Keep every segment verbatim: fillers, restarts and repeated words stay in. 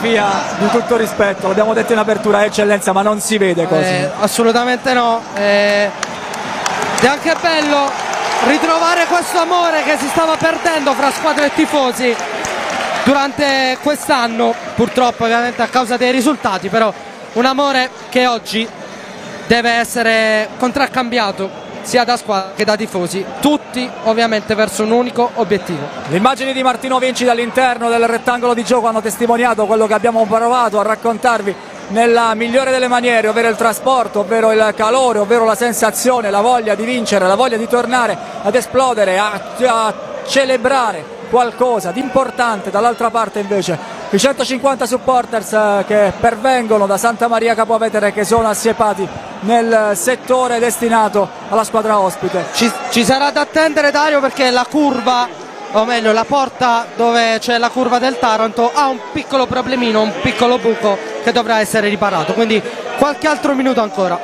fotografia di tutto rispetto, l'abbiamo detto in apertura, eccellenza, ma non si vede così. Eh, assolutamente no. Eh, è anche bello ritrovare questo amore che si stava perdendo fra squadre e tifosi durante quest'anno, purtroppo ovviamente a causa dei risultati, però un amore che oggi deve essere contraccambiato sia da squadra che da tifosi, tutti ovviamente verso un unico obiettivo. Le immagini di Martino Vinci dall'interno del rettangolo di gioco hanno testimoniato quello che abbiamo provato a raccontarvi nella migliore delle maniere, ovvero il trasporto, ovvero il calore, ovvero la sensazione, la voglia di vincere, la voglia di tornare ad esplodere, a, a celebrare qualcosa di importante. Dall'altra parte invece i centocinquanta supporters che pervengono da Santa Maria Capua Vetere, che sono assiepati nel settore destinato alla squadra ospite. Ci, ci sarà da attendere, Dario, perché la curva, o meglio la porta dove c'è la curva del Taranto, ha un piccolo problemino, un piccolo buco che dovrà essere riparato, quindi qualche altro minuto ancora.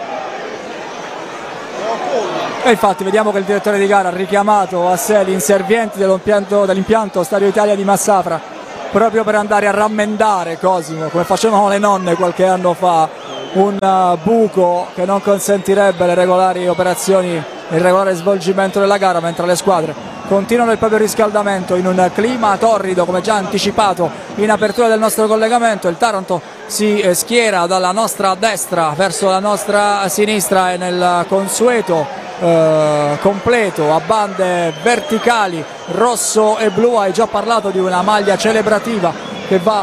E infatti vediamo che il direttore di gara ha richiamato a sé gli inservienti dell'impianto, dell'impianto Stadio Italia di Massafra, proprio per andare a rammendare, Cosimo, come facevano le nonne qualche anno fa, un buco che non consentirebbe le regolari operazioni, il regolare svolgimento della gara, mentre le squadre continuano il proprio riscaldamento in un clima torrido, come già anticipato in apertura del nostro collegamento. Il Taranto si schiera dalla nostra destra verso la nostra sinistra e nel consueto Eh, completo a bande verticali rosso e blu. Hai già parlato di una maglia celebrativa che va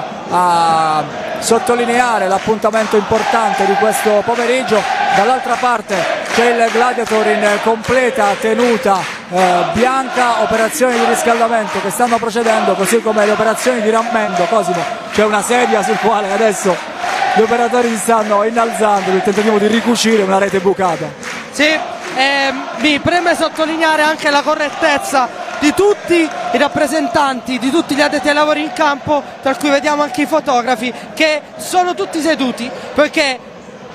a sottolineare l'appuntamento importante di questo pomeriggio. Dall'altra parte c'è il Gladiator in completa tenuta eh, bianca, operazioni di riscaldamento che stanno procedendo, così come le operazioni di rammendo. Cosimo, c'è una sedia sul quale adesso gli operatori si stanno innalzando nel tentativo di ricucire una rete bucata. Sì. Eh, mi preme sottolineare anche la correttezza di tutti i rappresentanti, di tutti gli addetti ai lavori in campo, tra cui vediamo anche i fotografi, che sono tutti seduti perché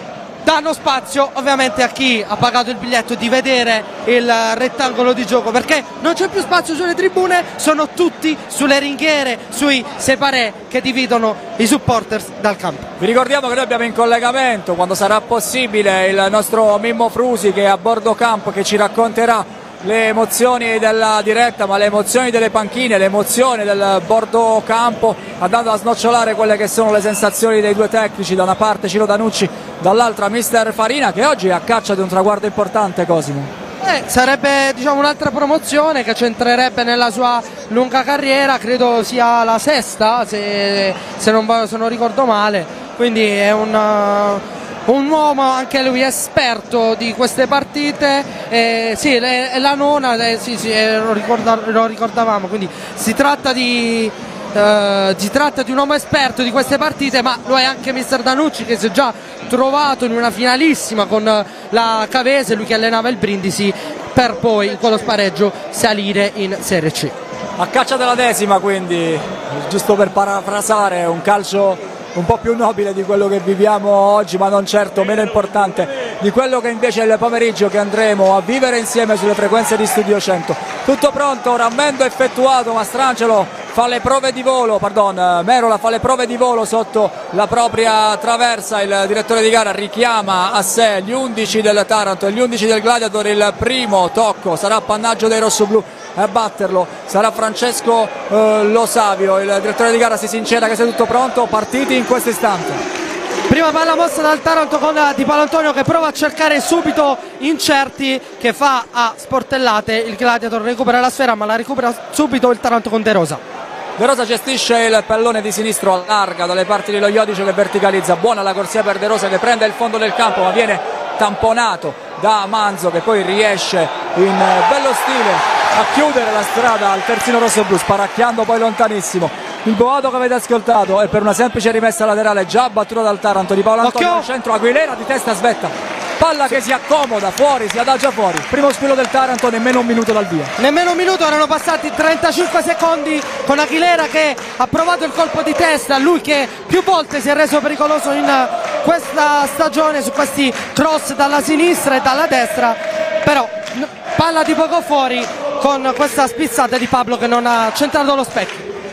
danno spazio ovviamente a chi ha pagato il biglietto di vedere il rettangolo di gioco, perché non c'è più spazio sulle tribune, sono tutti sulle ringhiere, sui separé che dividono i supporters dal campo. Vi ricordiamo che noi abbiamo in collegamento, quando sarà possibile, il nostro Mimmo Frusi, che è a bordo campo, che ci racconterà le emozioni della diretta, ma le emozioni delle panchine, le emozioni del bordo campo, andando a snocciolare quelle che sono le sensazioni dei due tecnici, da una parte Ciro Danucci, dall'altra mister Farina, che oggi è a caccia di un traguardo importante, Cosimo. Eh, sarebbe, diciamo, un'altra promozione che centrerebbe nella sua lunga carriera, credo sia la sesta, se, se, non, se non ricordo male, quindi è una... un uomo anche lui esperto di queste partite, eh, sì, è la nona, eh, sì, sì, eh, lo, ricorda, lo ricordavamo, quindi si tratta di, eh, si tratta di un uomo esperto di queste partite, ma lo è anche mister Danucci, che si è già trovato in una finalissima con la Cavese, lui che allenava il Brindisi, per poi con lo spareggio salire in Serie C. A caccia della decima, quindi, giusto per parafrasare, un calcio un po' più nobile di quello che viviamo oggi, ma non certo meno importante di quello che invece è il pomeriggio che andremo a vivere insieme sulle frequenze di Studio cento. Tutto pronto, rammendo effettuato, Mastrangelo fa le prove di volo, pardon, Merola fa le prove di volo sotto la propria traversa, il direttore di gara richiama a sé gli undici del Taranto e gli undici del Gladiator. Il primo tocco sarà appannaggio dei rossoblù, a batterlo sarà Francesco eh, Lo Savio. Il direttore di gara si sincera che sia tutto pronto, partiti in questo istante. Prima palla mossa dal Taranto con Di Palantonio, che prova a cercare subito Incerti, che fa a sportellate. Il Gladiator recupera la sfera, ma la recupera subito il Taranto con De Rosa. De Rosa gestisce il pallone di sinistro, allarga dalle parti dello Iodice che verticalizza. Buona la corsia per De Rosa, che prende il fondo del campo, ma viene tamponato da Manzo, che poi riesce in bello stile a chiudere la strada al terzino rosso-blu, sparacchiando poi lontanissimo. Il boato che avete ascoltato è per una semplice rimessa laterale già battuta dal Taranto di Paolo Antonio al centro. Aguilera di testa svetta, palla che si accomoda fuori, si adagia fuori. Primo squillo del Taranto, nemmeno un minuto dal via. Nemmeno un minuto, erano passati trentacinque secondi con Aguilera che ha provato il colpo di testa, lui che più volte si è reso pericoloso in questa stagione su questi cross dalla sinistra e dalla destra, però palla di poco fuori con questa spizzata di Pablo che non ha centrato lo specchio.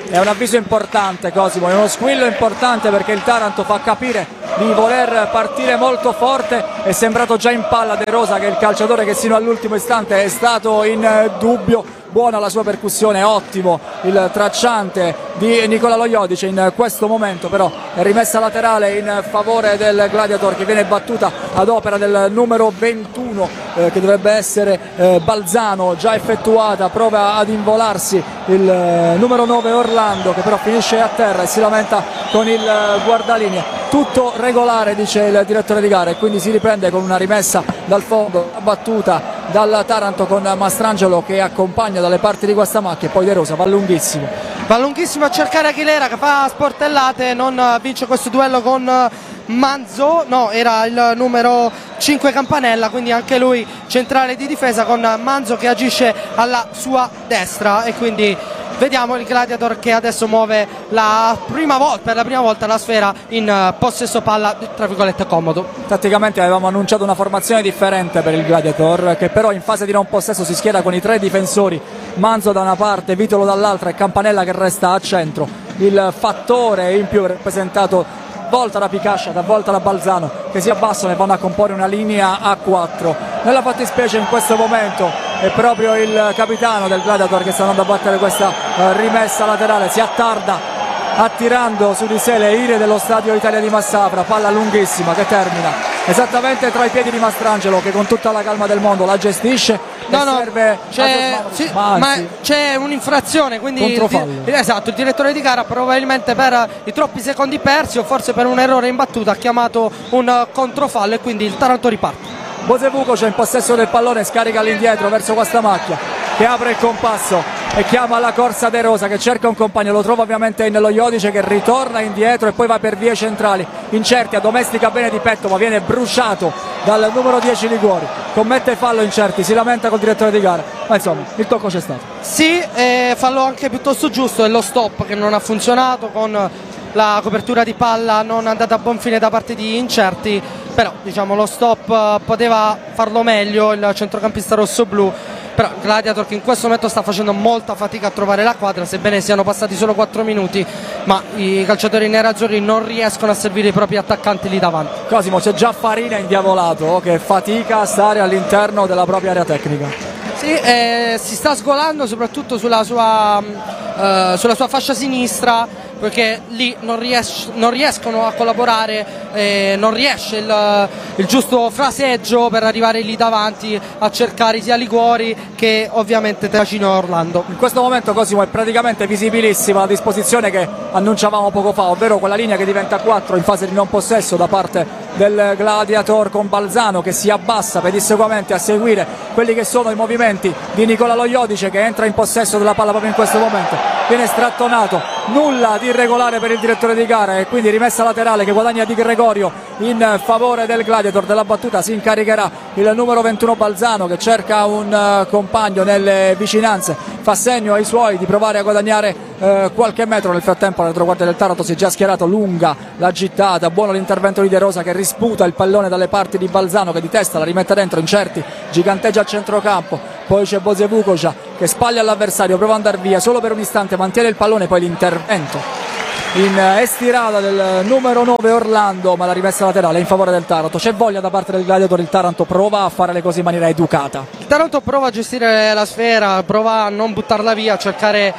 È un avviso importante, Cosimo, è uno squillo importante perché il Taranto fa capire di voler partire molto forte. È sembrato già in palla De Rosa, che è il calciatore che sino all'ultimo istante è stato in dubbio. Buona la sua percussione, ottimo il tracciante di Nicola Loiodice. In questo momento però è rimessa laterale in favore del Gladiator, che viene battuta ad opera del numero ventuno eh, che dovrebbe essere eh, Balzano, già effettuata, prova ad involarsi il eh, numero nove Orlando, che però finisce a terra e si lamenta con il eh, guardalinee. Tutto regolare, dice il direttore di gara, e quindi si riprende con una rimessa dal fondo, battuta dal Taranto con Mastrangelo che accompagna dalle parti di Guastamacchia, e poi De Rosa va lunghissimo. Va lunghissimo a cercare Aguilera, che fa sportellate, non vince questo duello con Manzo, no, era il numero cinque Campanella, quindi anche lui centrale di difesa, con Manzo che agisce alla sua destra, e quindi vediamo il Gladiator che adesso muove la prima volta, per la prima volta la sfera in possesso palla, tra virgolette, comodo. Tatticamente avevamo annunciato una formazione differente per il Gladiator, che però in fase di non possesso si schiera con i tre difensori, Manzo da una parte, Vitolo dall'altra e Campanella che resta a centro. Il fattore in più è rappresentato volta da Picascia, talvolta da Balzano, che si abbassano e vanno a comporre una linea a quattro. Nella fattispecie in questo momento è proprio il capitano del Gladiator che sta andando a battere questa uh, rimessa laterale, si attarda attirando su di sé le ire dello Stadio Italia di Massafra, palla lunghissima che termina esattamente tra i piedi di Mastrangelo, che con tutta la calma del mondo la gestisce. No, no, serve c'è, sì, ma c'è un'infrazione, quindi il, esatto, il direttore di gara probabilmente per i troppi secondi persi o forse per un errore in battuta ha chiamato un controfallo, e quindi il Taranto riparte. Bosevuco c'è in possesso del pallone, scarica all'indietro verso Guastamacchia, che apre il compasso e chiama alla corsa De Rosa, che cerca un compagno, lo trova ovviamente nello Iodice, che ritorna indietro e poi va per vie centrali. Incerti, addomestica bene di petto, ma viene bruciato dal numero dieci Liguori, commette fallo Incerti, si lamenta col direttore di gara, ma insomma il tocco c'è stato. Sì, eh, fallo anche piuttosto giusto, è lo stop che non ha funzionato, con la copertura di palla non andata a buon fine da parte di Incerti, però diciamo lo stop poteva farlo meglio il centrocampista rossoblu. Però Gladiator che in questo momento sta facendo molta fatica a trovare la quadra, sebbene siano passati solo quattro minuti, ma i calciatori nerazzurri non riescono a servire i propri attaccanti lì davanti. Cosimo, c'è già Farina indiavolato che fatica a stare all'interno della propria area tecnica. Sì, eh, si sta sgolando soprattutto sulla sua, eh, sulla sua fascia sinistra, perché lì non, ries- non riescono a collaborare, eh, non riesce il, il giusto fraseggio per arrivare lì davanti a cercare sia Liguori che ovviamente Tracino e Orlando. In questo momento, Cosimo, è praticamente visibilissima la disposizione che annunciavamo poco fa, ovvero quella linea che diventa quattro in fase di non possesso da parte del Gladiator, con Balzano che si abbassa pedissequamente a seguire quelli che sono i movimenti di Nicola Loiodice, che entra in possesso della palla proprio in questo momento, viene strattonato, nulla di irregolare per il direttore di gara, e quindi rimessa laterale che guadagna Di Gregorio in favore del Gladiator. Della battuta si incaricherà il numero ventuno Balzano, che cerca un uh, compagno nelle vicinanze, fa segno ai suoi di provare a guadagnare uh, qualche metro. Nel frattempo la retroguardia del Taranto si è già schierato, lunga la gittata, buono l'intervento di De Rosa che risputa il pallone dalle parti di Balzano, che di testa la rimette dentro. Incerti giganteggia al centrocampo, poi c'è Bosevukoja che spaglia all'avversario, prova ad andare via solo per un istante, mantiene il pallone, poi l'intervento in estirata del numero nove Orlando, ma la rimessa laterale in favore del Taranto. C'è voglia da parte del Gladiator, il Taranto prova a fare le cose in maniera educata. Il Taranto prova a gestire la sfera, prova a non buttarla via, a cercare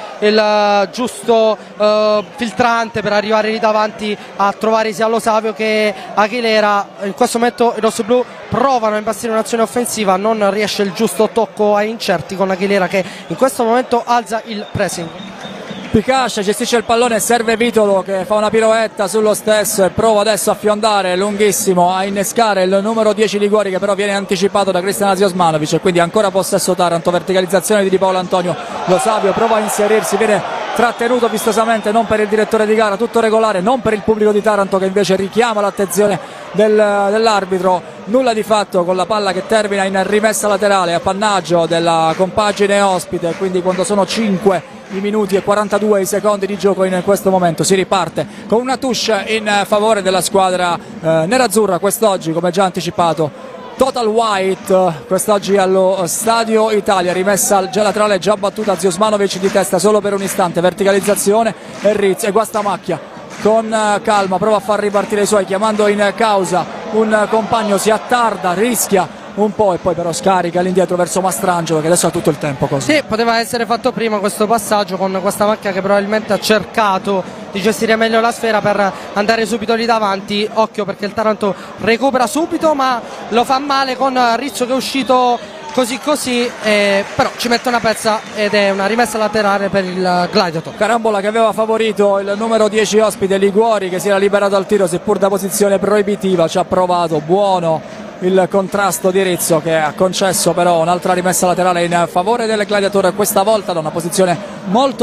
il giusto uh, filtrante per arrivare lì davanti a trovare sia Lo Savio che Aguilera. In questo momento i rossoblu provano a imbastire un'azione offensiva, non riesce il giusto tocco a Incerti, con Aguilera che in questo momento alza il pressing. Picascia gestisce il pallone, serve Vitolo che fa una piroetta sullo stesso e prova adesso a fiondare lunghissimo, a innescare il numero dieci Liguori, che però viene anticipato da Cristian Osmanovic, e quindi ancora possesso Taranto. Verticalizzazione di Di Paolo Antonio, Lo Savio prova a inserirsi, viene trattenuto vistosamente, non per il direttore di gara, tutto regolare, non per il pubblico di Taranto che invece richiama l'attenzione del, dell'arbitro. Nulla di fatto con la palla che termina in rimessa laterale, appannaggio della compagine ospite, quindi quando sono cinque i minuti e quarantadue i secondi di gioco in questo momento si riparte con una touche in favore della squadra eh, nerazzurra quest'oggi, come già anticipato Total White quest'oggi allo Stadio Italia, rimessa già laterale, già battuta Ziosmanovic di testa solo per un istante, verticalizzazione e Rizzo e Guastamacchia con calma prova a far ripartire i suoi chiamando in causa un compagno, si attarda, rischia un po' e poi però scarica all'indietro verso Mastrangelo che adesso ha tutto il tempo così. Sì, poteva essere fatto prima questo passaggio con questa macchina che probabilmente ha cercato di gestire meglio la sfera per andare subito lì davanti. Occhio perché il Taranto recupera subito ma lo fa male con Rizzo che è uscito così così, eh, però ci mette una pezza ed è una rimessa laterale per il Gladiator. Carambola che aveva favorito il numero dieci ospite Liguori che si era liberato al tiro seppur da posizione proibitiva, ci ha provato, buono il contrasto di Rizzo che ha concesso però un'altra rimessa laterale in favore del Gladiator, questa volta da una posizione molto